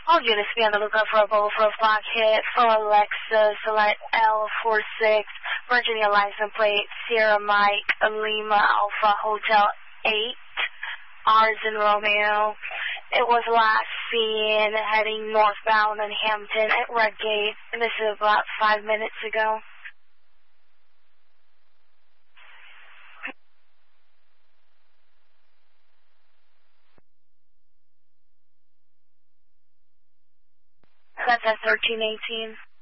All units be on the lookout for a Volvo for a block hit for Alexa, select L46, Virginia license plate, Sierra Mike, Lima Alpha Hotel 8, R's in Romeo. It was last seen heading northbound in Hampton at Redgate, and this is about 5 minutes ago. That's at 1318.